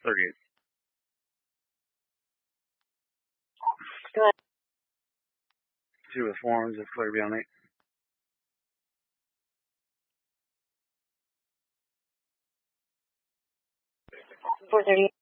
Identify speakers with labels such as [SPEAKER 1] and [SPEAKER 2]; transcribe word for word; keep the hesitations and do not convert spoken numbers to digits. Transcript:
[SPEAKER 1] thirty-eight.
[SPEAKER 2] Go ahead.
[SPEAKER 1] Two with forms, if clear beyond eight.
[SPEAKER 2] four thirty.